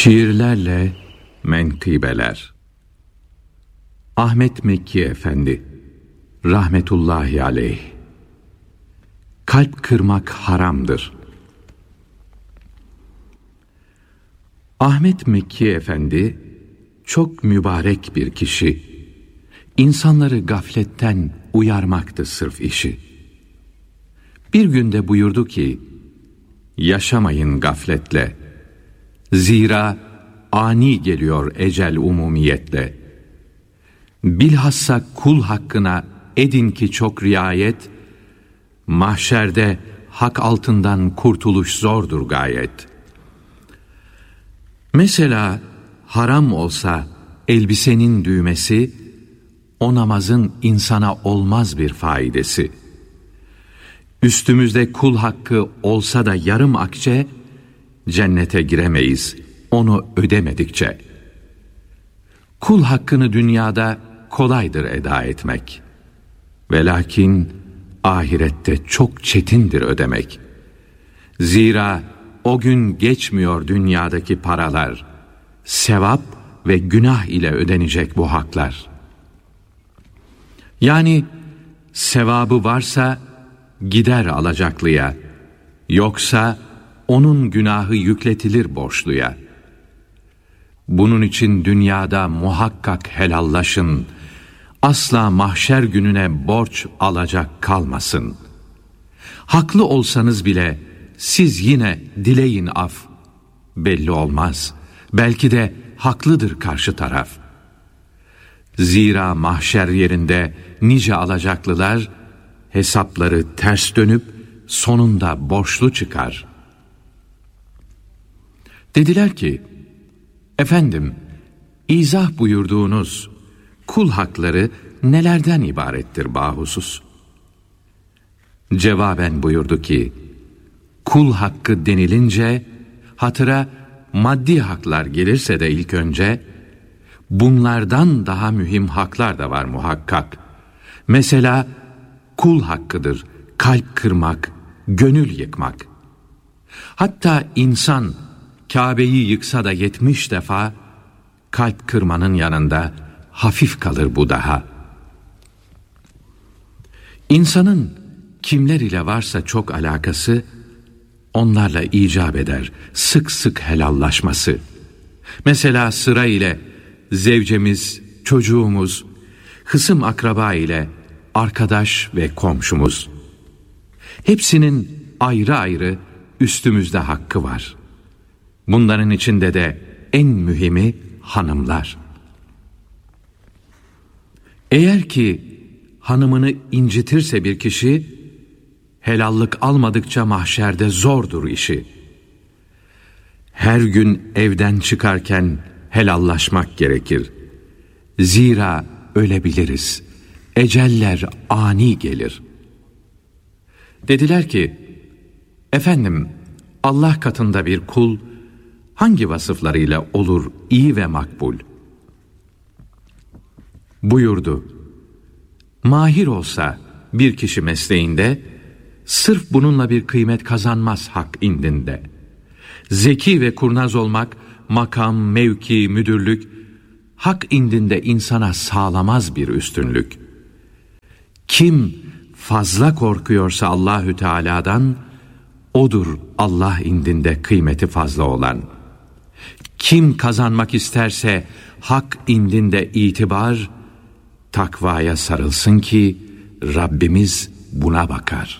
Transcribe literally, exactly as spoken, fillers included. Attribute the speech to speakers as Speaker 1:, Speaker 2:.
Speaker 1: Şiirlerle menkıbeler. Ahmet Mekki Efendi rahmetullahi aleyh. Kalp kırmak haramdır. Ahmet Mekki Efendi çok mübarek bir kişi. İnsanları gafletten uyarmaktı sırf işi. Bir günde buyurdu ki, yaşamayın gafletle. Zira ani geliyor ecel umumiyetle. Bilhassa kul hakkına edin ki çok riayet, mahşerde hak altından kurtuluş zordur gayet. Mesela haram olsa elbisenin düğmesi, o namazın insana olmaz bir faidesi. Üstümüzde kul hakkı olsa da yarım akçe, cennete giremeyiz onu ödemedikçe. Kul hakkını dünyada kolaydır eda etmek. Velakin ahirette çok çetindir ödemek. Zira o gün geçmiyor dünyadaki paralar. Sevap ve günah ile ödenecek bu haklar. Yani sevabı varsa gider alacaklıya, yoksa onun günahı yükletilir borçluya. Bunun için dünyada muhakkak helallaşın, asla mahşer gününe borç alacak kalmasın. Haklı olsanız bile siz yine dileyin af, belli olmaz, belki de haklıdır karşı taraf. Zira mahşer yerinde nice alacaklılar, hesapları ters dönüp sonunda borçlu çıkar. Dediler ki, efendim, izah buyurduğunuz kul hakları nelerden ibarettir bahusus? Cevaben buyurdu ki, kul hakkı denilince hatıra maddi haklar gelirse de ilk önce, bunlardan daha mühim haklar da var muhakkak. Mesela kul hakkıdır kalp kırmak, gönül yıkmak. Hatta insan Kabe'yi yıksa da yetmiş defa, kalp kırmanın yanında hafif kalır bu daha. İnsanın kimler ile varsa çok alakası, onlarla icap eder sık sık helallaşması. Mesela sıra ile zevcemiz, çocuğumuz, hısım akraba ile arkadaş ve komşumuz. Hepsinin ayrı ayrı üstümüzde hakkı var. Bunların içinde de en mühimi hanımlar. Eğer ki hanımını incitirse bir kişi, helallık almadıkça mahşerde zordur işi. Her gün evden çıkarken helallaşmak gerekir. Zira ölebiliriz. Eceller ani gelir. Dediler ki, efendim, Allah katında bir kul hangi vasıflarıyla olur iyi ve makbul? Buyurdu, mahir olsa bir kişi mesleğinde, sırf bununla bir kıymet kazanmaz hak indinde. Zeki ve kurnaz olmak, makam, mevki, müdürlük, hak indinde insana sağlamaz bir üstünlük. Kim fazla korkuyorsa Allahü Teala'dan, odur Allah indinde kıymeti fazla olan. Kim kazanmak isterse hak indinde itibar, takvaya sarılsın ki Rabbimiz buna bakar.